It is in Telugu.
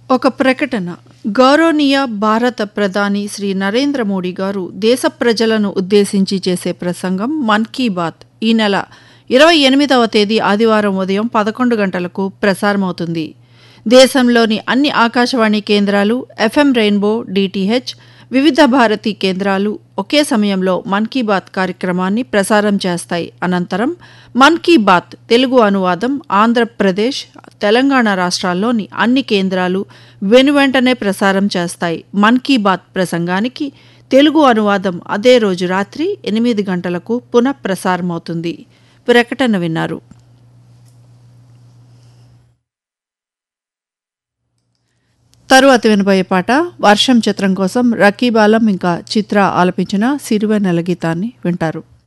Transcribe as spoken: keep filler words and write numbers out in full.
ఒక ప్రకటన. గౌరవనీయ భారత ప్రధాని శ్రీ నరేంద్ర మోడీ గారు దేశ ప్రజలను ఉద్దేశించి చేసే ప్రసంగం మన్ కీ బాత్ ఈ నెల ఇరవై ఎనిమిదవ తేదీ ఆదివారం ఉదయం పదకొండు గంటలకు ప్రసారమవుతుంది. దేశంలోని అన్ని ఆకాశవాణి కేంద్రాలు, ఎఫ్ఎం రెయిన్బో, డిటిహెచ్, వివిధ భారతి కేంద్రాలు ఒకే సమయంలో మన్ కీ బాత్ కార్యక్రమాన్ని ప్రసారం చేస్తాయి. అనంతరం మన్ కీ బాత్ తెలుగు అనువాదం ఆంధ్రప్రదేశ్, తెలంగాణ రాష్ట్రాల్లోని అన్ని కేంద్రాలు వెనువెంటనే ప్రసారం చేస్తాయి. మన్ కీ బాత్ ప్రసంగానికి తెలుగు అనువాదం అదే రోజు రాత్రి ఎనిమిది గంటలకు పునః ప్రసారమవుతుంది. ప్రకటన విన్నారు. తరువాత వినబోయే పాట వర్షం చిత్రం కోసం రకీబాలం ఇంకా చిత్ర ఆలపించిన సిరివెన్నెల గీతాన్ని వింటారు.